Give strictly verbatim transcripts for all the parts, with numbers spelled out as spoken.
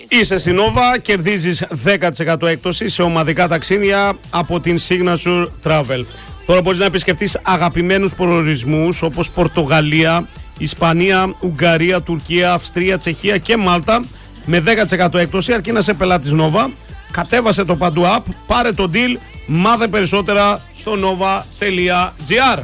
Είσαι στην Nova, κερδίζεις δέκα τοις εκατό έκπτωση σε ομαδικά ταξίδια από την Signature Travel. Τώρα μπορείς να επισκεφτείς αγαπημένους προορισμούς όπως Πορτογαλία, Ισπανία, Ουγγαρία, Τουρκία, Αυστρία, Τσεχία και Μάλτα με δέκα τοις εκατό έκπτωση αρκεί να είσαι πελάτης Nova. Κατέβασε το παντού app, πάρε το deal, μάθε περισσότερα στο nova.gr.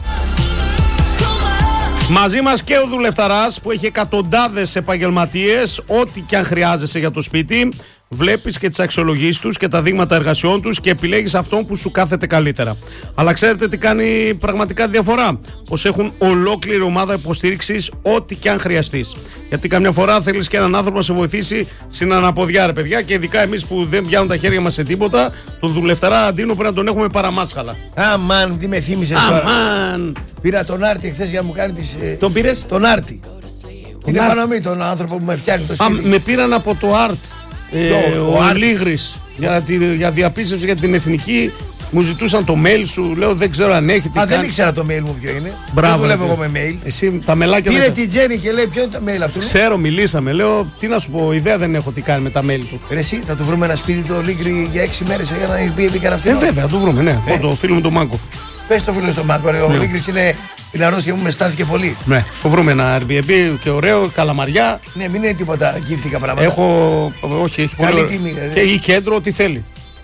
Μαζί μας και ο δουλευταράς που έχει εκατοντάδες επαγγελματίες, ό,τι και αν χρειάζεσαι για το σπίτι. Βλέπεις και τις αξιολογήσεις τους και τα δείγματα εργασιών τους και επιλέγεις αυτόν που σου κάθεται καλύτερα. Αλλά ξέρετε τι κάνει πραγματικά διαφορά? Πως έχουν ολόκληρη ομάδα υποστήριξης ό,τι και αν χρειαστείς. Γιατί καμιά φορά θέλεις και έναν άνθρωπο να σε βοηθήσει στην αναποδιά, ρε παιδιά, και ειδικά εμείς που δεν πιάνουν τα χέρια μας σε τίποτα, τον δουλευταρά Αντίνο πρέπει να τον έχουμε παραμάσχαλα. Αμάν, τι με θύμισες τώρα. Αμάν. Πήρα τον Άρτη χθες για να μου κάνει τις... Τον πήρες? Τον Άρτη. Είναι πάνω μου τον άνθρωπο που με φτιάχνει το σπίτι. Α, με πήραν από το Art. Ε, ο Αλίγρης για, τη, για διαπίστευση για την εθνική. Μου ζητούσαν το mail σου. Λέω δεν ξέρω αν έχει. Τι Α, κάνει. δεν ήξερα το mail μου ποιο είναι. Μπράβο. Δεν δουλεύω εγώ με mail. Εσύ τα μελάκια. Πήρε δεν... την Τζέννη και λέει ποιο είναι το mail αυτού. Ξέρω, μιλήσαμε. Λέω τι να σου πω, ιδέα δεν έχω τι κάνει με τα mail του. Ρε εσύ, θα του βρούμε ένα σπίτι το Λίγκρι για έξι μέρες για να πει μπήκαν αυτοί. Ε, βέβαια, θα του βρούμε, ναι. Ε. Το φίλο μου τον Μάκο. Πες το φίλο στον Μάκο, ρε. Ο ναι. Λίγκρις είναι. Η αρρώστια μου με στάθηκε πολύ. Ναι, το βρούμε ένα Airbnb και ωραίο, καλαμαριά. Ναι, μην είναι τίποτα γύφτικα πράγματα. Έχω. Όχι, έχει καλή πολύ. Τιμή, δηλαδή. Και ή κέντρο, ό,τι θέλει.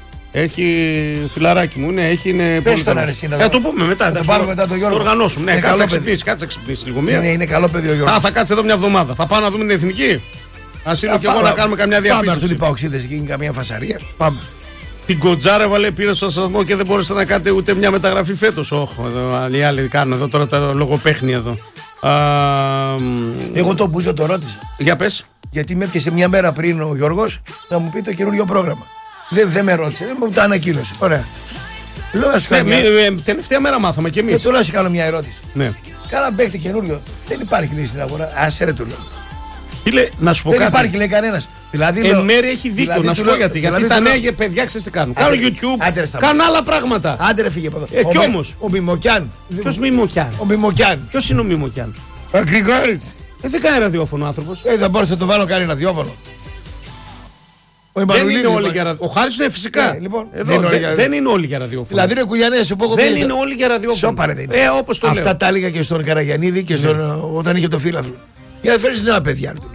Έχει φιλαράκι μου, ναι, έχει. Είναι πες τον αρέσει να το... Ε, το πούμε μετά. Θα το πάρουμε μετά το Γιώργο. Το οργανώσουμε. Ναι, κάτσε να ξυπνήσει, κάτσε να ξυπνήσει λίγο μία. Ναι, είναι καλό παιδί ο Γιώργος. Α, θα κάτσε εδώ μια εβδομάδα. Θα πάω να δούμε την εθνική. Α είναι και εγώ να κάνουμε καμιά διαπίστωση. Πάμε αυτού οι παοξίδες και γίνει καμία φασαρία. Πάμε. Την Κοντζάρα βάλε πήρε στο σταθμό και δεν μπόρεσε να κάνετε ούτε μια μεταγραφή φέτος. Όχι, άλλοι άλλοι κάνουν εδώ τώρα τα λογοπαίχνια εδώ. Α, εγώ τον Μπούζο το ρώτησα. Για πες. Γιατί με έπιασε μια μέρα πριν ο Γιώργος να μου πει το καινούριο πρόγραμμα. Δεν, δεν με ρώτησε, δεν μου το ανακοίνωσε. Ωραία. Λέω να σου κάνω. Ναι, μια... ε, τελευταία μέρα μάθαμε κι εμείς. Και τώρα να σου κάνω μια ερώτηση. Ναι. Κάνα παίκτη καινούριο. Δεν υπάρχει λύση στην αγορά. Άσε ρε του λέω. Φίλε, να σου πω δεν κάτι. υπάρχει λέει κανένας. Δηλαδή, εν μέρει έχει δίκιο, δηλαδή, να σου πω γιατί. Δηλαδή, γιατί τα δηλαδή, νέα παιδιά ξέρεις τι κάνουν. Κάνουν YouTube, κάνουν άλλα πράγματα. Άντε ρε φύγε από εδώ. Ε, κι όμως. Ο Μιμοκιάν. Ποιος Μιμοκιάν? Ο Μιμοκιάν. Ποιος είναι ο Μιμοκιάν? Ο Γρηγόρης. Ε, δεν κάνει ραδιόφωνο ο άνθρωπος. Ε, δεν μπορούσε να το βάλω κάνει ραδιόφωνο. Ο δεν είναι όλοι για ραδιόφωνο. Ο Χάρης είναι φυσικά. Ναι, λοιπόν, εδώ, δεν, είναι δε, για... δεν είναι όλοι για ραδιόφωνο. Δηλαδή ρε Κουγιανέ, σου πω εγώ. Δεν είναι όλοι για ραδιόφωνο. Σώπαρε δεν είναι. Ε, όπως το αυτά λέω. τα έλεγα και στον Καραγιαννίδη και στον, ναι. όταν είχε το φίλαθλο. Για να φέρεις νέα παιδιά. Του.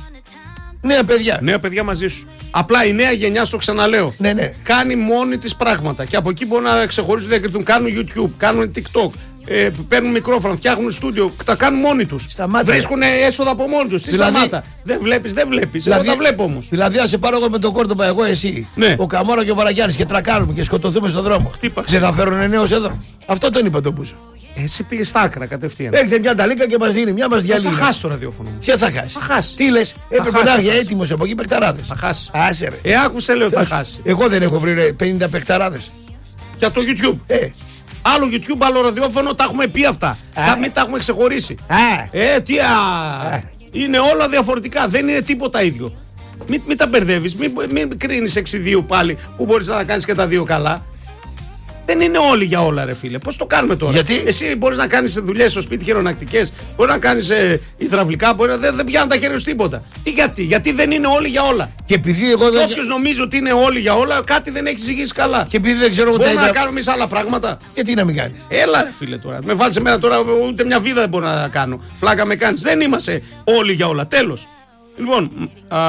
Νέα παιδιά. Νέα παιδιά μαζί σου. Απλά η νέα γενιά, στο ξαναλέω, ναι, ναι. κάνει μόνη της πράγματα. Και από εκεί μπορούν να ξεχωρίσουν, διακριθούν. Κάνουν YouTube, κάνουν TikTok. Ε, παίρνουν μικρόφωνο, φτιάχνουν στούντιο, τα κάνουν μόνοι τους. Βρίσκουν έσοδα από μόνοι τους. Τι δηλαδή, σταμάτα. Δεν βλέπεις, δεν βλέπεις. Δηλαδή, εγώ τα βλέπω όμως. Δηλαδή, αν σε πάρω εγώ με τον Κόρτοπα, εγώ εσύ, ναι. ο Καμάρα και ο Βαραγιάννης και τρακάρουμε και σκοτωθούμε στον δρόμο. Χτύπαξε. Δεν θα φέρουν νέους εδώ. Αυτό τον είπα τον Μπούζο. Εσύ πήγε στα άκρα κατευθείαν. Έρχεται μια ταλίκα και μας δίνει, μια μας διαλύει. Θα χάσει το ραδιόφωνο. Ποια θα χάσει. Θα χάσει. Τι λες, έπρεπε να έχει έτοιμος από εκεί παικταράδες. Θα χάσει. Άσε ρε. Ε, άκουσε λέω θα χάσει. Εγώ δεν έχω βρει πενήντα παικταράδες. Για το YouTube. Ε. Άλλο YouTube, άλλο ραδιόφωνο, τα έχουμε πει αυτά. Τα μην τα έχουμε ξεχωρίσει. Α. Ε, τι α. Α. Είναι όλα διαφορετικά, δεν είναι τίποτα ίδιο. Μην, μην τα μπερδεύεις, μην, μην κρίνεις εξ δύο πάλι που μπορείς να τα κάνεις και τα δύο καλά. Δεν είναι όλοι για όλα, ρε φίλε. Πώς το κάνουμε τώρα? Γιατί? Εσύ μπορείς να κάνεις δουλειές στο σπίτι χειρονακτικές, μπορείς να κάνεις ε, υδραυλικά, μπορεί να, δεν, δεν πιάνουν τα χέρια σου τίποτα. Τι γιατί? Γιατί δεν είναι όλοι για όλα. Και επειδή εγώ δεν. Όποιος νομίζει ότι είναι όλοι για όλα, κάτι δεν έχει ζυγίσει καλά. Και επειδή δεν ξέρω εγώ μπορούμε να κάνουμε εμείς άλλα πράγματα. Γιατί να μην κάνεις? Έλα, ρε φίλε τώρα. Με βάλεις εμένα τώρα, ούτε μια βίδα δεν μπορώ να κάνω. Πλάκα με κάνεις. Δεν είμαστε όλοι για όλα. Τέλος. Λοιπόν. Α,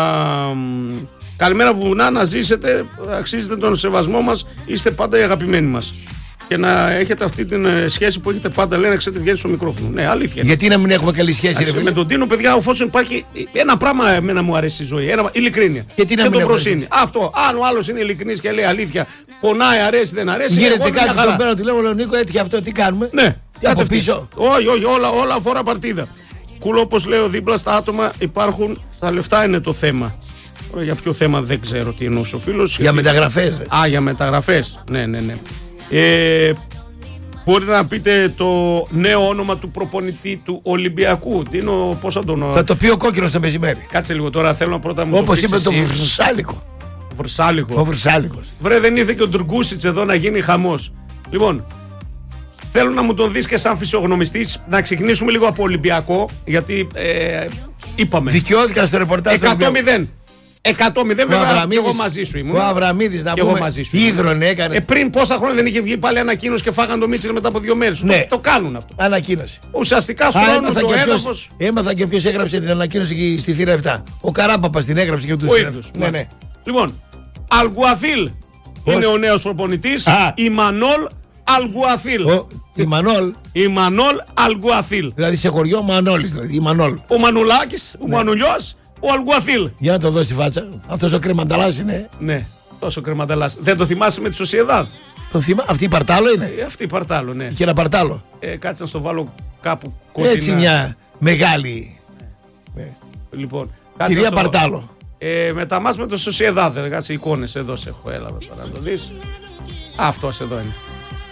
καλημέρα βουνά, να ζήσετε, αξίζετε τον σεβασμό μας, είστε πάντα οι αγαπημένοι μας. Και να έχετε αυτή την σχέση που έχετε πάντα, λέει, να ξέρετε, βγαίνει στο μικρόφωνο. Ναι, αλήθεια. Γιατί να μην έχουμε καλή σχέση, Άξε, ρε, με τον Τίνο, παιδιά, εφόσον υπάρχει ένα πράγμα, εμένα μου αρέσει η ζωή. Ένα, ειλικρίνεια. Γιατί να και μην τον προσύνη. Αυτό. Αν ο άλλος είναι ειλικρινής και λέει αλήθεια, πονάει, αρέσει, δεν αρέσει. Γίνεται κάτι, τον παίρνω τηλέφωνο, Νίκο, έτυχε αυτό, τι κάνουμε? Ναι. Τι από πίσω? Όχι, όχι, όλα, όλα αφορά παρτίδα. Κούλο, όπως λέω, δίπλα στα άτομα υπάρχουν, τα λεφτά είναι το θέμα. Για ποιο θέμα δεν ξέρω τι εννοούσε ο φίλος. Για μεταγραφές. Ρε. Α, για μεταγραφές. Ναι, ναι, ναι. Ε, μπορείτε να πείτε το νέο όνομα του προπονητή του Ολυμπιακού. Τι είναι ο, πώς θα τον... Θα το πει ο Κόκκινος το μεσημέρι. Κάτσε λίγο τώρα, θέλω να πρώτα μου όπως το πεις είπε εσύ. το Βρυσάλικο. Βρυσάλικο. Ο Βρυσάλικος. Βρε, δεν ήρθε και ο Ντουργκούσιτς εδώ να γίνει χαμός. Λοιπόν, θέλω να μου τον δεις και σαν φυσιογνωμιστής. Να ξεκινήσουμε λίγο από Ολυμπιακό, γιατί ε, είπαμε. Δικαιώθηκα στο ρεπορτάζ. εκατό μηδέν. εκατό μηδέν βέβαια και εγώ μαζί σου ήμουν. Ο Αβραμίδης να πούμε. Ίδρωνε έκανε. Ε, πριν πόσα χρόνια δεν είχε βγει πάλι ανακοίνωση και φάγαν το Μίτσελ μετά από δύο μέρες. Ναι. Το, το κάνουν αυτό. Ανακοίνωση. Ουσιαστικά στο χρόνο το έδαφος. Έμαθα και ποιος έγραψε την ανακοίνωση στη θύρα επτά. Ο Καράπαπας την έγραψε και τους συνέδρους. Ναι, ναι. Λοιπόν, Αλγκουαθίλ είναι ο νέος προπονητής. Ιμανόλ Αλγκουαθίλ. Ιμανόλ. Ιμανόλ Αλγκουαθίλ. Δηλαδή σε χωριό Μανώλης, δηλαδή. Ιμανόλ. Ο Μανουλάκης, ο Μανουλιός, ο Αλγκουαθίλ. Για να το δώσει φάτσα. Αυτός ο κρεμανταλάς είναι. Ναι, τόσο κρεμανταλάς. Δεν το θυμάσαι με τη Σοσιεδάδ. Το θυμά... Αυτή η Παρτάλο είναι. Ε, αυτή η Παρτάλο, ναι. Και ένα Παρτάλο. Ε, κάτσε να στο βάλω κάπου κοντινά. Έτσι μια μεγάλη. Ναι. Λοιπόν, κυρία στο... Παρτάλο. Ε, με τα μας με το Σοσιεδάδ. Κάτσε εικόνες εδώ σε έχω. Έλα τώρα να το δεις. Αυτός εδώ είναι.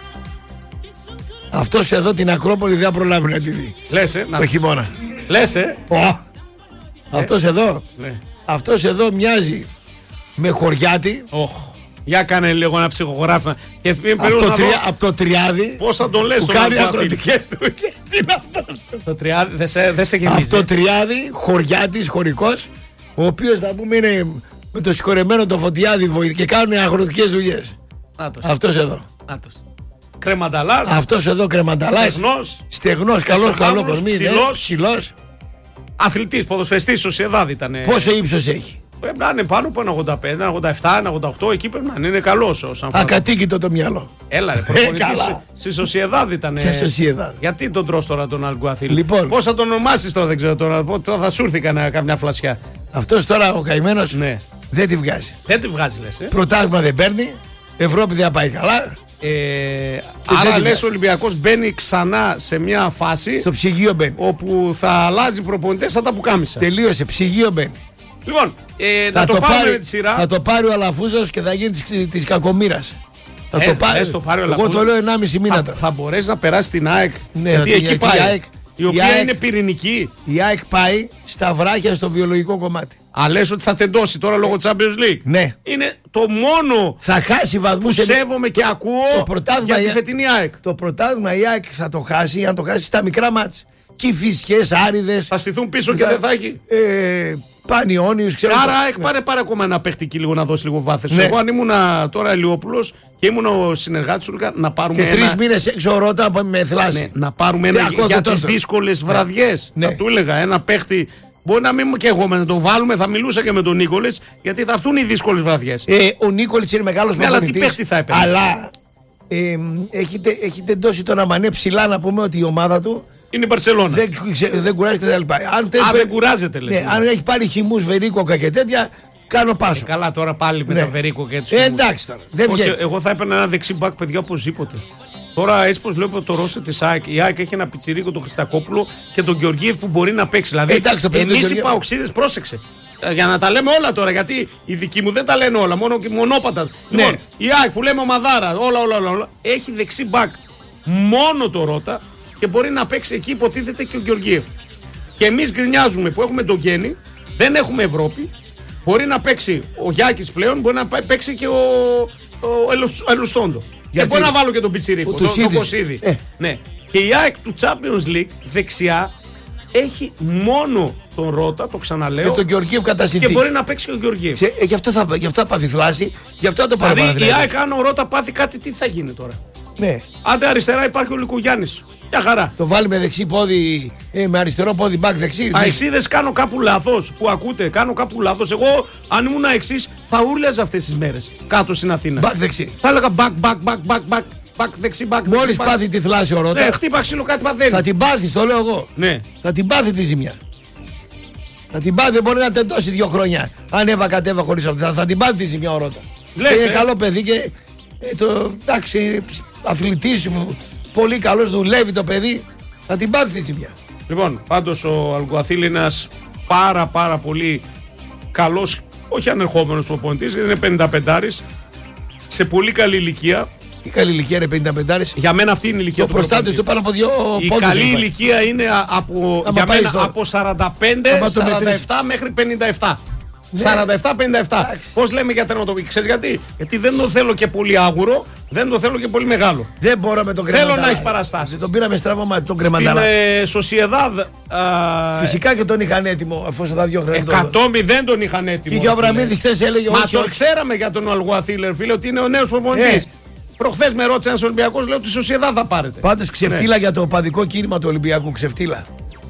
Αυτός εδώ την Ακρόπολη δεν προλάβει να τη δει. Λες, ε, το χειμώνα. Λες, ε. Oh. Αυτός εδώ. Ναι. Αυτός εδώ μοιάζει με χωριάτη. Oh. Για κάνε λίγο ένα ψυχογράφημα. Και από, το τρια, από το Τριάδι. Πώς θα τον λες που κάνει αγροτικές του. Τι είναι αυτός. Το Τριάδι δεν σε, δε σε γεμίζει. Από το Τριάδι, χωριάτης, χωρικός, ο οποίος θα πούμε είναι με το συγχωρεμένο το Φωτιάδι και κάνουν αγροτικές δουλειές. Αυτός εδώ. Άτος. Κρεμανταλάς. Αυτός εδώ κρεμανταλάς. Στεγνός. Στεγνός, καλός, καλό κορμί. Ψηλός. Ψηλός. Αθλητής, ποδοσφαιριστής, Σοσιεδάδ ήταν. Πόσο ύψος έχει. Πρέπει να είναι πάνω από ένα ογδόντα πέντε, ένα ογδόντα επτά, ένα ογδόντα οκτώ. Εκεί πρέπει να είναι, είναι καλός. Ακατοίκητο το μυαλό. Έλα ρε, προπονητής στη Σοσιεδάδ ήταν. Ποια Σοσιεδάδ. Γιατί τον τρως τώρα τον Αλγκουαθίλ. Λοιπόν. Πώς θα τον ονομάσεις τώρα, δεν ξέρω τώρα. Τώρα θα σου έρθει καμιά φλασιά. Αυτός τώρα ο καημένος ναι. δεν τη βγάζει. Δεν τη βγάζει λες. Ε. Πρωτάθλημα δεν παίρνει. Ευρώπη δεν πάει καλά. Ε, άρα λες ο Ολυμπιακός μπαίνει ξανά σε μια φάση. Στο ψυγείο μπαίνει. Όπου θα αλλάζει προπονητές σαν τα πουκάμισα. Τελείωσε, ψυγείο μπαίνει. Λοιπόν, ε, να το, το πάρουμε με τη σειρά. Θα το πάρει ο Αλαφούζος και θα γίνει της, της κακομοίρας. Θα ε, το πάρει. Το πάρει ο Εγώ το λέω ενάμιση μήνα τώρα. Θα, θα μπορέσει να περάσει την ΑΕΚ. Ναι, γιατί εκεί γιατί πάει. Η, ΑΕΚ, η οποία η ΑΕΚ, είναι πυρηνική. Η ΑΕΚ πάει στα βράχια στο βιολογικό κομμάτι. Α, λες ότι θα τεντώσει τώρα λόγω Champions League. Ναι. Είναι το μόνο θα χάσει βαθμούς που σέβομαι και ακούω για τη φετινή ΑΕΚ. Το πρωτάθλημα η ΑΕΚ θα το χάσει αν το χάσει στα μικρά μάτς. Κηφισιές, άριδες. Θα στηθούν πίσω και δεν θα έχει. Ε, Πανιόνιους, ξέρω. Άρα ΑΕΚ πάρε, πάρε ακόμα ένα παίχτηκε λίγο να δώσει λίγο βάθος. Ναι. Εγώ αν ήμουν τώρα Ελιόπουλος και ήμουν ο συνεργάτης του να πάρουμε. Και τρεις μήνες έξω ρώτα με θλάση. Ναι, να πάρουμε ένα για, για τις δύσκολες ναι. βραδιές. Ναι. Θα του έλεγα ένα παίχτη. Μπορεί να μην και εγώ να το βάλουμε, θα μιλούσα και με τον Νίκολης, γιατί θα έρθουν οι δύσκολες βραδιές. Ε, ο Νίκολης είναι μεγάλος ναι, προπονητής. Αλλά τι παίχτη θα έπαιρνε. Αλλά ε, έχετε, έχετε δώσει τον Αμανέ ψηλά να πούμε ότι η ομάδα του. Είναι η Μπαρσελόνα. Δεν, δεν κουράζεται τα λοιπά. Αν Α, δεν κουράζεται λες. Ναι, αν έχει πάρει χυμούς, βερίκοκα και τέτοια, κάνω πάσο. Ε, καλά τώρα πάλι με ναι. τα βερίκοκα και τους ε, εντάξει τώρα. Δεν Όχι, εγώ θα έπαιρνα ένα δεξί μπακ παιδιά οπωσδήποτε. Τώρα έτσι πως λέω το ρόστερ της ΑΕΚ, η ΑΕΚ έχει ένα πιτσιρίκο τον Χριστακόπουλο και τον Γεωργίευ που μπορεί να παίξει. Δηλαδή εμείς οι Παοξίδες πρόσεξε. Για να τα λέμε όλα τώρα, γιατί οι δικοί μου δεν τα λένε όλα, μόνο και μονόπατα. Ναι. Λοιπόν, η ΑΕΚ που λέμε ομαδάρα, όλα, όλα, όλα, όλα, έχει δεξί μπακ μόνο το Ρώτα και μπορεί να παίξει εκεί, υποτίθεται και ο Γεωργίευ. Και εμείς γκρινιάζουμε που έχουμε τον Γέννη, δεν έχουμε Ευρώπη. Μπορεί να παίξει ο Γιάκης πλέον, μπορεί να παίξει και ο, ο Ελουστόντο. Και μπορεί να βάλω και τον Πιτσιρίκο, τον το Κωσίδη. Ε. Ναι. Και η ΑΕΚ του Champions League δεξιά έχει μόνο τον Ρώτα, το ξαναλέω. Και τον Γεωργίευ κατά συνθήκη. Και μπορεί να παίξει και ο Γεωργίευ. Ε, γι' αυτό θα, γι αυτό θα πάθει θλάση, γι' αυτό θα το πάρει. Δηλαδή η ΑΕΚ αν ο Ρώτα πάθει κάτι, τι θα γίνει τώρα. Ναι. Άντε αριστερά υπάρχει ο Λυκουγιάννης. Μια χαρά. Το βάλει με δεξί πόδι, ε, με αριστερό πόδι μπακ δεξί. Αεξίδες κάνω κάπου λάθος. Που ακούτε, κάνω κάπου λάθος. Εγώ, αν ήμουν εξής, θα ούρλιαζα αυτές τις μέρες κάτω στην Αθήνα. Μπακ δεξί. Θα έλεγα μπακ, μπακ, μπακ, μπακ, μπακ, μπακ δεξί, μπακ δεξί. Μόλις πάθει τη θλάση ο Ρώτα. Ναι, χτύπα ξύλο κάτι παθαίνει. Θα την πάθει, το λέω εγώ. Ναι. Θα την πάθει τη ζημιά. Θα την πάθει, μπορεί να τεντώσει δύο χρόνια. Αν έβα κατέβα χωρίς αυτό, θα, θα την πάθει τη ζημιά ο Ρώτα. Λες, είναι ε? καλό παιδί και ε, το, εντάξει, αθλητής, πολύ καλός, δουλεύει το παιδί. Θα την πάθει τη ζημιά. Λοιπόν, πάντως ο Αλγκουαθίλ είναι ένας πάρα πάρα πολύ καλός, όχι ανερχόμενος προπονητής, είναι πενηνταπεντάρης, σε πολύ καλή ηλικία. Η καλή ηλικία είναι πενηνταπεντάρης. Για μένα αυτή είναι η ηλικία του προπονητή. Ο προστάτης του πάνω από δύο η πόντους. Η καλή ηλικία είναι από, για μένα, από σαράντα πέντε σαράντα επτά μέχρι πενήντα επτά. Ναι. σαράντα επτά πενήντα επτά. Πώς λέμε για τερματοφύλακα, ξέρεις γιατί? Γιατί δεν το θέλω και πολύ άγουρο Δεν το θέλω και πολύ μεγάλο. Δεν μπορώ με τον Κρεμαντάλα. Θέλω να έχει παραστάσεις. Δεν τον πήραμε στραβό μάτι τον Κρεμαντάλα. Στην ε, Σοσιεδάδ. Φυσικά και τον είχαν έτοιμο αφού θα διώχνουν. εκατό μηδέν τον είχαν έτοιμο. Και ο Αβραμίδης χθες έλεγε. Μα όχι, το όχι. ξέραμε για τον Αλγουαθίλ, φίλε, ότι είναι ο νέος προπονητής. Ε. Προχθές με ρώτησε ένας Ολυμπιακός, λέω ότι Σοσιεδάδ θα πάρετε. Πάντως ξεφτύλα ναι. για το οπαδικό κίνημα του Ολυμπιακού. Ξεφτύλα.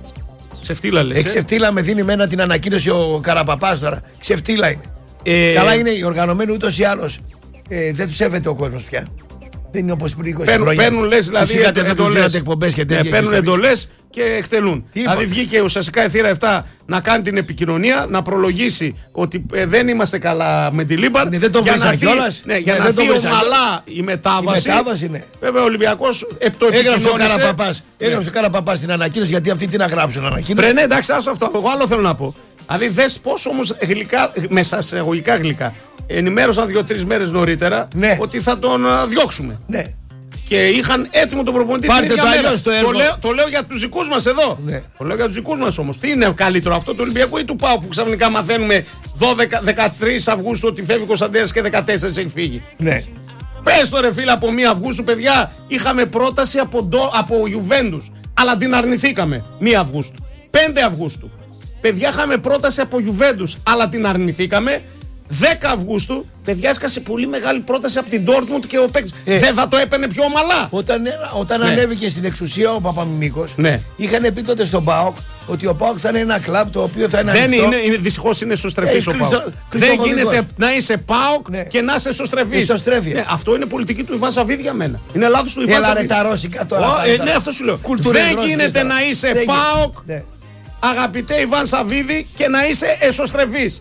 Ξεφτύλα λες. Ε, ξεφτύλα με δίνει μένα την ανακοίνωση ο Καραπαπάς τώρα. Ξεφτύλα είναι. Ε... Καλά είναι οι οργανωμένοι ούτως ή άλλως. Ε, δεν τους σέβεται ο κόσμος πια. Δεν είναι όπως πριν είκοσι χρόνια. Παίρνουν λες δηλαδή εντολές. Ναι, παίρνουν εντολές και εκτελούν. Τίποτα. Δηλαδή βγήκε ουσιαστικά η Θύρα επτά να κάνει την επικοινωνία, να προλογίσει ότι ε, δεν είμαστε καλά με τη Λίμπαν. Ναι, δεν το βρήσα κιόλας. Ναι, για ναι, να δει ομαλά η μετάβαση. Η μετάβαση ναι. Βέβαια ο Ολυμπιακός έγραψε ο Καραπαπάς. Έγραψε ο Καραπαπάς την ανακοίνωση γιατί αυτοί τι να γράψουν ανακοίνωση. Ναι, εντάξει, άσο αυτό. Εγώ άλλο θέλω να πω. Δηλαδή δες πόσο όμως γλυκά, μέσα σε εγωγικά γλυκά, ενημέρωσαν δύο-τρεις μέρες νωρίτερα ναι. ότι θα τον uh, διώξουμε. Ναι. Και είχαν έτοιμο τον προπονητή. Πάρτε την το αλλιώς το έργο. Το λέω, το λέω για τους δικούς μας εδώ. Ναι. Το λέω για τους δικούς μας όμως. Τι είναι καλύτερο αυτό του Ολυμπιακού ή του ΠΑΟΚ που ξαφνικά μαθαίνουμε δώδεκα δεκατρείς Αυγούστου ότι φεύγει ο Κωνσταντέλιας και δεκατέσσερα έχει φύγει. Ναι. Πες το ρε φίλε από μία Αυγούστου, παιδιά, είχαμε πρόταση από, από Juventus, αλλά την αρνηθήκαμε μία Αυγούστου. πέντε Αυγούστου. Παιδιά, είχαμε πρόταση από Juventus, αλλά την αρνηθήκαμε. δέκα Αυγούστου, παιδιά, έσκασε πολύ μεγάλη πρόταση από την Dortmund και ο παίκτης ε. δεν θα το έπαιρνε πιο ομαλά. Όταν, όταν ναι. ανέβηκε στην εξουσία ο Παπαμιμίκος, ναι. είχαν πει τότε στον ΠΑΟΚ ότι ο ΠΑΟΚ θα είναι ένα κλαμπ το οποίο θα είναι δεν ανοιχτό. Είναι, είναι, δυστυχώς είναι εσωστρεφής ε, ο ΠΑΟΚ. Δεν γίνεται να είσαι ΠΑΟΚ ναι. και να είσαι εσωστρεφής. Ναι, αυτό είναι πολιτική του Ιβάν Σαββίδη για μένα. Είναι λάθος του Ιβάν Σαββίδη. Έλα ρε τα ρώσικα τώρα. Oh, ε, ναι, αυτό σου λέω. Δεν γίνεται να είσαι ΠΑΟΚ, αγαπητέ Ιβάν Σαββίδη, και να είσαι εσωστρεφής.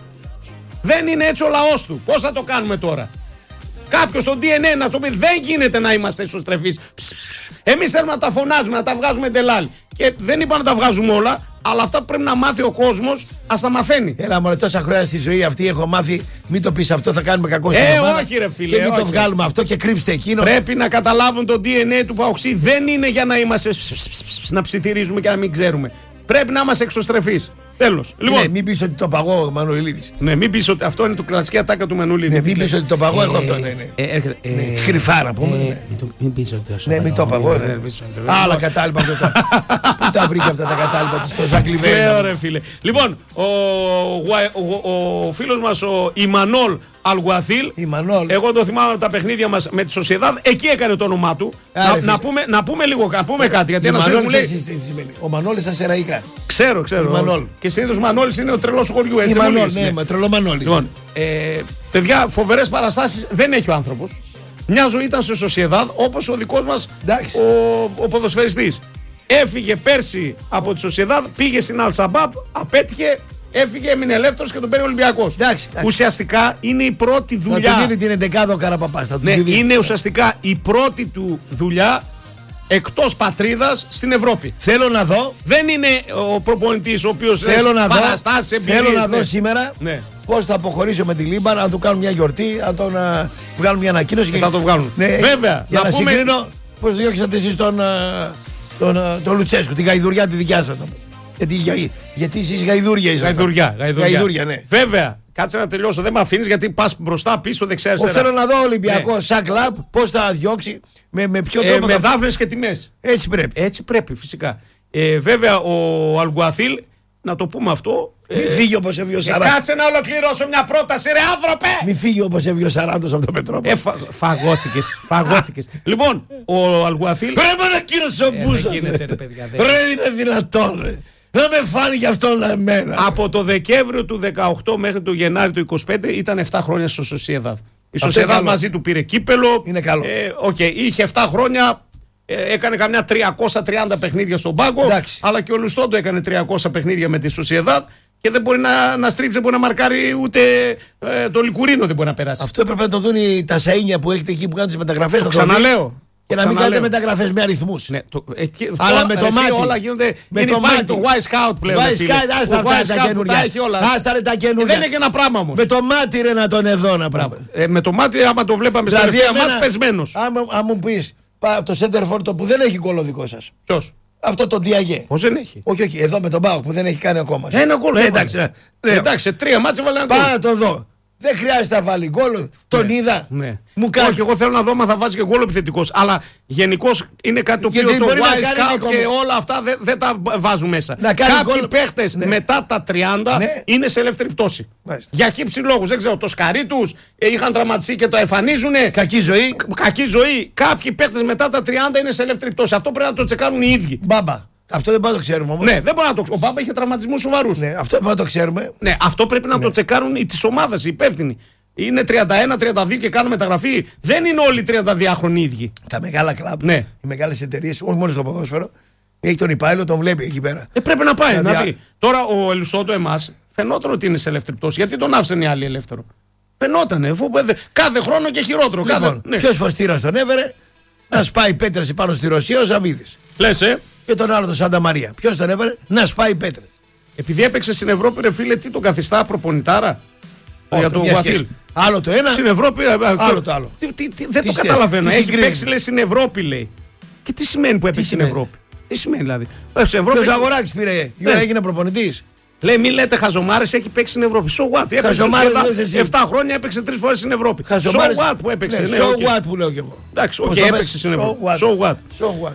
Δεν είναι έτσι ο λαός του. Πώς θα το κάνουμε τώρα? Κάποιος στο ντι εν έι να στο πει δεν γίνεται να είμαστε εσωστρεφείς. Εμείς θέλουμε να τα φωνάζουμε, να τα βγάζουμε ντελάλι. Και δεν είπα να τα βγάζουμε όλα, αλλά αυτά που πρέπει να μάθει ο κόσμος, ας τα μαθαίνει. Έλα μωρέ, τόσα χρόνια στη ζωή αυτή έχω μάθει. Μην το πεις αυτό, θα κάνουμε κακό στην Ε, ομάδα. όχι ρε φίλε. Και μην όχι. το βγάλουμε αυτό και κρύψτε εκείνο. Πρέπει να καταλάβουν το ντι εν έι του Παοξή. Δεν είναι για να είμαστε να ψιθυρίζουμε και να μην ξέρουμε. Πρέπει να είμαστε εξωστρεφείς. Τέλος. Λοιπόν, ναι, μην πεις ότι το παγώ ο Μανουλίδης. Ναι, μην πεις ότι αυτό είναι το κλασική ατάκα του Μανουλίδη. Ναι, μην πεις ότι το παγώ, έχω αυτό. Ναι, ναι. Κρυφά να πούμε. Μην πεις ότι το ναι, μην το παγώ. Άλλα κατάλοιπα αυτά. Πού τα βρήκε αυτά τα κατάλοιπα στο Ζακλιβέρι. Ωραία, φίλε. Λοιπόν, ο φίλος μας ο Ιμανόλ Αλγουαθίλ, εγώ το θυμάμαι από τα παιχνίδια μας με τη Σοσιεδάδ, εκεί έκανε το όνομά του. Να, να, πούμε, να πούμε λίγο να πούμε κάτι. Γιατί ένας φίλος μου λέει. Ο Μανώλης Ασεραϊκά. Ξέρω, ξέρω. Και συνήθως Μανώλης είναι ο τρελός του χωριού. Έτσι, Μανώλης, ναι, με τρελό Μανώλης. Λοιπόν, ε, παιδιά, φοβερές παραστάσεις δεν έχει ο άνθρωπος. Μια ζωή ήταν σε Σοσιεδάδ όπως ο δικός μας ο, ο ποδοσφαιριστής. Έφυγε πέρσι από τη Σοσιεδάδ, πήγε στην Αλσαμπάμπ, απέτυχε. Έφυγε, έμεινε ελεύθερος και τον παίρνει ο Ολυμπιακός. Εντάξει, εντάξει. Ουσιαστικά είναι η πρώτη δουλειά. Θα του δίνει την εντεκάδα ο Καραπαπάς. Ναι, είναι ουσιαστικά η πρώτη του δουλειά εκτός πατρίδας στην Ευρώπη. Θέλω να δω. Δεν είναι ο προπονητής ο οποίος θέλω να παραστάσεις, δω, εμπειρίες. Θέλω να ναι. δω σήμερα ναι. πώς θα αποχωρήσω με τη Λίμπαν, να του κάνουν μια γιορτή, να τον uh, βγάλουν μια ανακοίνωση. Και θα το βγάλουν. Ναι, βέβαια. Για να, να πούμε... συγκρίνω πώς διώξατε εσείς τον, uh, τον, uh, τον Λουτσέσκου, την γαϊδουριά τη δικιά σας. Γιατί, για, γιατί εσείς γαϊδούρια είσαστε. Γαϊδουριά, γαϊδουριά. γαϊδουριά ναι. Βέβαια. Κάτσε να τελειώσω. Δεν με αφήνεις γιατί πας μπροστά, πίσω, δεξιά, αριστερά. Θέλω να δω Ολυμπιακό ναι. σαν κλαμπ πώς θα διώξει. Με, με ποιο τρόπο. Ε, θα... με δάφνες και τιμές. Έτσι πρέπει. Έτσι πρέπει, φυσικά. Ε, βέβαια ο Αλγουαθίλ, να το πούμε αυτό. Μην ε, φύγει όπως έβγε ο Σαράντος. Ε, κάτσε να ολοκληρώσω μια πρόταση, ρε άνθρωπε! Μην φύγει όπως έβγε ο Σαράντος από το Πετρόπουλο. Ε, φα, φαγώθηκες, φαγώθηκες. Λοιπόν, ο Αλγουαθίλ. Πρέπει να κύρωσε ο Μπούζας. Ρε είναι δυνατόν, ρε. Δεν με φάνηκε αυτό εμένα. Από το Δεκέμβριο του δεκαοκτώ μέχρι το Γενάρη του είκοσι πέντε ήταν επτά χρόνια στο Σοσιεδάδ. Η Σοσιεδάδ μαζί του πήρε κύπελο. Είναι καλό. Ε, okay, είχε επτά χρόνια, ε, έκανε καμιά τριακόσια τριάντα παιχνίδια στον πάγκο. Εντάξει. Αλλά και ο Λουστόντο έκανε τριακόσια παιχνίδια με τη Σοσιεδάδ. Και δεν μπορεί να, να στρίψει, δεν μπορεί να μαρκάρει ούτε ε, το Λικουρίνο δεν μπορεί να περάσει. Αυτό έπρεπε να το δουν οι, τα σαΐνια που έχετε εκεί που κάνουν τις μεταγραφές. Το ξαναλέω. Και να μην κάνετε μεταγραφές με αριθμούς. Ναι, το, εκεί, αλλά το, με το εσύ, μάτι. Όλα γίνονται. Με είναι το υπάρχει μάτι. Το Y Scout πλέον. Y Scout, άστα αυτά τα καινούργια. Άστα ρε τα καινούργια. Δεν είναι και ένα πράγμα όμως. Με το μάτι ρε να τον εδώ να πούμε. Ε, με το μάτι άμα το βλέπαμε στα δηλαδή, τελευταία μας πεσμένος. Αν μου πεις το center for το που δεν έχει γκολ ο δικό σας. Ποιος? Αυτό το Διαγέ. Πώς δεν έχει? Όχι, όχι, εδώ με τον Πάο που δεν έχει κάνει ακόμα. Ένα γκολ. Εντάξει, εντάξει, τρία μάτσα βάλε ένα γκολ. Πάω να το δω. Δεν χρειάζεται να βάλει γκολ. Τον ναι. είδα. Ναι. Μου κάνει. Όχι, εγώ θέλω να δω αν θα βάζει και γκολ επιθετικός. Αλλά γενικώς είναι κάτι το οποίο Γιατί το μπορεί να Wise κάνει Cup και όλα αυτά δεν δεν τα βάζουν μέσα. Να κάνει Κάποιοι γκολ. παίχτες Ναι. μετά τα τριάντα Ναι. είναι σε ελεύθερη πτώση. Μάλιστα. Για χύψη λόγους. Δεν ξέρω, το σκαρί τους ε, είχαν τραυματιστεί και το εμφανίζουνε. Κακή ζωή. Κακή ζωή. Κάποιοι παίχτες μετά τα τριάντα είναι σε ελεύθερη πτώση. Αυτό πρέπει να το τσεκάρουν οι ίδιοι. Μπάμπα. Αυτό δεν μπορεί να το ξέρουμε όμως. Ναι, δεν μπορεί να το ξέρουμε. Ο Μπάμπα είχε τραυματισμούς σοβαρούς. Ναι, αυτό δεν μπορεί να το ξέρουμε. Ναι, αυτό πρέπει να Ναι. το τσεκάρουν οι της ομάδας, οι υπεύθυνοι. Είναι τριάντα ένα τριάντα δύο και κάνουν μεταγραφή. Δεν είναι όλοι τριάντα δύο χρονοί ίδιοι. Τα μεγάλα κλαμπ, Ναι. οι μεγάλες εταιρείες, όχι μόνο στο ποδόσφαιρο, έχει τον υπάλληλο, τον βλέπει εκεί πέρα. Ε, πρέπει να πάει. Δηλαδή, Να δει. Τώρα ο Ελουσόντο εμάς φαινόταν ότι είναι σε ελεύθερη πτώση. Γιατί τον άφησαν οι άλλοι ελεύθερο. Φαινότανε. Αφού, κάθε χρόνο και χειρότερο. Λοιπόν, κάθε... ναι. ποιος φωστήρας τον έβερε να σπάει πέτρες πάνω στη Ρωσία ο Ζαβίδης. Λες, ε. Και τον άλλο τον Σάντα Μαρία. Ποιος τον έβερε να σπάει πέτρες. Επειδή έπαιξε στην Ευρώπη, ρε φίλε, τι τον καθιστά προπονητάρα. Όχι, Για τον μια Γουαθίλ. σχέση. Άλλο το ένα, Στην Ευρώπη. άλλο το άλλο. Τι, τι, τι, δεν Τι το σε- καταλαβαίνω. τι Έχει συγκρίνει. παίξει, λέει, στην Ευρώπη, λέει. Και τι σημαίνει που έπαιξε στην σημαίνει? Ευρώπη. Τι σημαίνει δηλαδή. Ε, στην Ευρώπη. Ποιος Αγοράκης πήρε, Ναι. έγινε προπονητής. Λέει, μην λέτε χαζομάρες, έχει παίξει στην Ευρώπη. So what, έπαιξε Χαζομάρες επτά- λες εσύ. επτά χρόνια έπαιξε τρεις φορές στην Ευρώπη. Χαζομάρες. So what που έπαιξε. Ναι, Ναι, so οκ. what που λέω κι εγώ. Εντάξει, οκ, Πώς το έπαιξε πες? στην Ευρώπη. So what. So what. So what.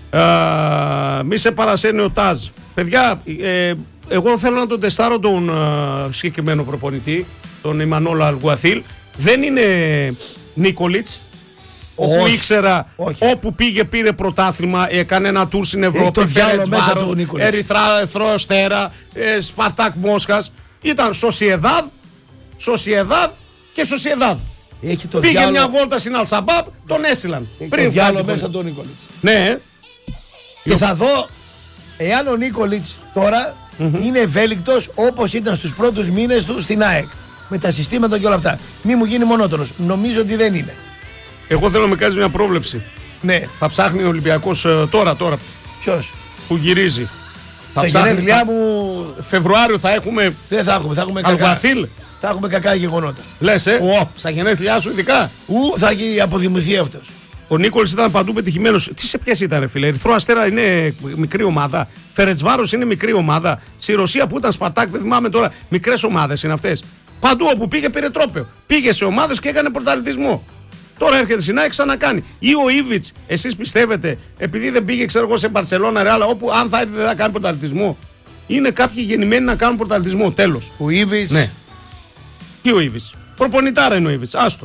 Α, μη σε παρασένει ο Τάζ. Παιδιά, ε, εγώ θέλω να τον τεστάρω τον α, συγκεκριμένο προπονητή, τον Ιμανόλα Αλγουαθίλ. Δεν είναι Νίκολιτς, όπου Όχι. ήξερα, Όχι. όπου πήγε πήρε πρωτάθλημα, έκανε ένα τουρ στην Ευρώπη. το διάλογο Φέρετς μέσα Βάρος, του Νίκολιτς. Ερυθρά Εθρό Αστέρα, ε, Σπαρτάκ Μόσχας. Ήταν Σοσιεδάδ, Σοσιεδάδ και Σοσιεδάδ. Έχει το Πήγε διάλογο- μια βόλτα στην Αλσαμπάπ, τον έστειλαν. έχει Πριν το διάλογο κάτι μέσα χρόνια. τον Νίκολιτς. Ναι, ε. Και θα δω εάν ο Νίκολιτς τώρα είναι ευέλικτος όπως ήταν στους πρώτους μήνες του στην ΑΕΚ. Με τα συστήματα και όλα αυτά. Μη μου γίνει μονότονος. Νομίζω ότι δεν είναι. Εγώ θέλω να με κάνεις μια πρόβλεψη. Ναι. Θα ψάχνει ο Ολυμπιακός ε, τώρα, τώρα Ποιος. που γυρίζει. Στα ψάχνει- γενέθλιά θα- μου Φεβρουάριο θα έχουμε δεν θα έχουμε. Θα έχουμε κακά. Αλγουαθίλ. Θα έχουμε κακά γεγονότα. Λες, ε. Ω. Στα γενέθλιά σου ειδικά. Ου, θα έχει αποδημηθεί αυτός. Ο Νίκολης ήταν παντού πετυχημένος. Τι σε ποιες ήταν, ρε φίλε. Ερυθρό Αστέρα είναι μικρή ομάδα. Φερετσβάρος είναι μικρή ομάδα. Στη Ρωσία που ήταν Σπαρτάκ, δεν θυμάμαι τώρα, μικρές ομάδες είναι αυτές. Παντού όπου πήγε πήρε τρόπαιο. Πήγε σε ομάδες και έκανε πρωταθλητισμό. Τώρα έρχεται στην ΑΕΚ ξανακάνει. Ή ο Ήβιτς, εσείς πιστεύετε, επειδή δεν πήγε, ξέρω εγώ, σε Μπαρσελόνα, Ρεάλ, όπου αν θα έρθει δεν θα κάνει πρωταθλητισμό. Είναι κάποιοι γεννημένοι να κάνουν πρωταθλητισμό. Τέλος. Ο Ήβιτς. Ναι. Τι ο Ήβιτς. Προπονητάρα είναι ο Ήβιτς. Άστο.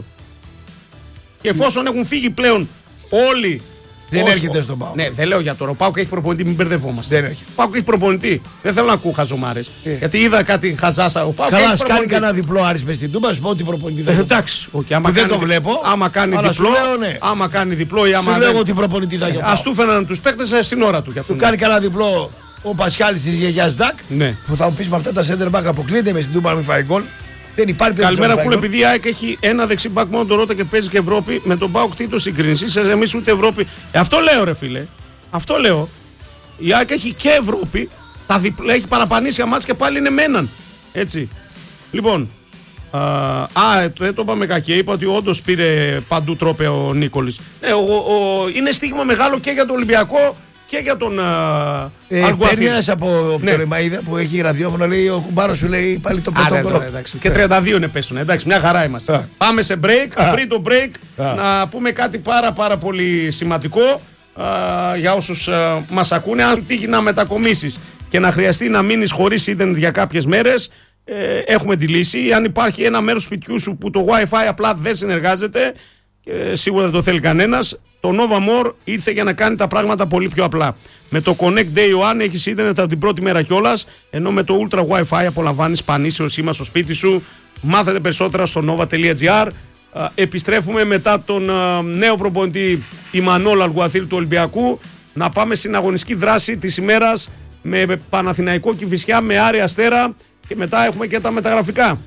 Και εφόσον έχουν φύγει πλέον όλοι. Δεν όσο- έρχεται στον ΠΑΟΚ. Ναι, δεν λέω για τώρα. Ο ΠΑΟΚ έχει προπονητή, μην μπερδευόμαστε. Δεν έρχεται. Ο ΠΑΟΚ έχει προπονητή. Δεν θέλω να ακούω χαζομάρες. Ε. Γιατί είδα κάτι χαζάσα. Ο ΠΑΟΚ Καλά, έχει ας κάνει προπονητή. κανένα διπλό Άρης μες στην Τούμπα, σου πω ότι προπονητή θα Ε, είναι. εντάξει, okay, άμα Που δεν κάνει, το βλέπω, άμα κάνει αλλά διπλό, σου λέω, ναι. άμα κάνει διπλό ή άμα Σου δεν... λέω ότι προπονητή θα είναι. Ας του φέρναν τους παίκτες ε, στην ώρα του. για Του αυτόν. κάνει κανένα διπλό ο Πασχάλης της γιαγιάς Ντακ. Ναι. Που θα μου πεις με αυτά τα center back αποκλείεται μες στην Τούμπα να μην φάει γκολ. Δεν υπάρχει περίπτωση Καλημέρα να που φάει επειδή η ΑΕΚ έχει ένα δεξί μπακ μόνο τον Ρώτα και παίζει και Ευρώπη, με τον ΠΑΟΚ τι το συγκρίνεις, είσαι εμείς ούτε Ευρώπη. Ε, αυτό λέω ρε φίλε. Αυτό λέω. Η ΑΕΚ έχει και Ευρώπη, τα διπλά, έχει παραπανήσει αμάς και πάλι είναι με έναν. Έτσι. Λοιπόν, α, α, ε, δεν το είπαμε κακή. Είπα ότι όντως πήρε παντού τρόπε ο Νίκολης. Ε, ο, ο, είναι στίγμα μεγάλο και για τον Ολυμπιακό και για τον α, Ε, Αλγουαθίλ. παίρνει ένας από Ναι. τον Εμαΐδα που έχει ραδιόφωνο, λέει ο κουμπάρος σου λέει πάλι το Α, ναι, πρωτόκολλο. ναι, εντάξει. Και τριάντα δύο είναι πέσουν. Εντάξει, μια χαρά είμαστε. Α. Πάμε σε break. Α. Πριν το break, Α. να πούμε κάτι πάρα πάρα πολύ σημαντικό α, για όσους α, μας ακούνε. Αν σου τύχει να μετακομίσεις και να χρειαστεί να μείνεις χωρίς ίντερνετ για κάποιες μέρες, ε, έχουμε τη λύση. Αν υπάρχει ένα μέρος σπιτιού σου που το Wi-Fi απλά δεν συνεργάζεται, και σίγουρα δεν το θέλει κανένας, το Nova More ήρθε για να κάνει τα πράγματα πολύ πιο απλά. Με το Connect Day One έχεις ίντερνετ από την πρώτη μέρα κιόλας, ενώ με το Ultra Wi-Fi απολαμβάνεις πανίσιο σήμα στο σπίτι σου. Μάθετε περισσότερα στο nova τελεία gr. Α, επιστρέφουμε μετά τον α, νέο προπονητή Ιμανόλ Αλγουαθίλ του Ολυμπιακού να πάμε στην αγωνιστική δράση της ημέρας με Παναθηναϊκό Κηφισιά, με Άρη Αστέρα και μετά έχουμε και τα μεταγραφικά.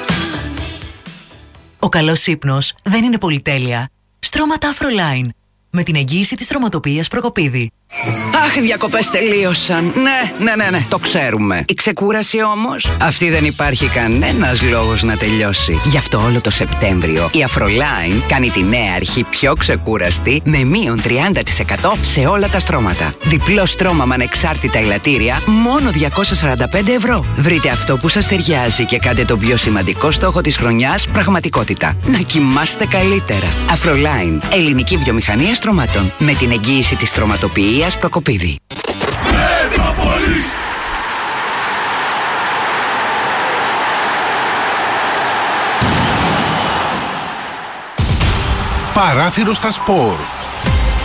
Ο καλός ύπνος δεν είναι πολυτέλεια. Στρώματα Afroline. Με την εγγύηση της τροματοποιίας Προκοπίδη. Αχ, οι διακοπές τελείωσαν. Ναι, ναι, ναι, ναι, το ξέρουμε. Η ξεκούραση όμως, αυτή δεν υπάρχει κανένας λόγος να τελειώσει. Γι' αυτό όλο το Σεπτέμβριο η Afroline κάνει τη νέα αρχή πιο ξεκούραστη με μείον τριάντα τοις εκατό σε όλα τα στρώματα. Διπλό στρώμα με ανεξάρτητα ελαττήρια, μόνο διακόσια σαράντα πέντε ευρώ. Βρείτε αυτό που σας ταιριάζει και κάντε τον πιο σημαντικό στόχο της χρονιάς πραγματικότητα. Να κοιμάστε καλύτερα. Afroline, ελληνική βιομηχανία στρωμάτων. Με την εγγύηση της τροματοποιίας Προκοπίδη. Παράθυρο στα σπορ.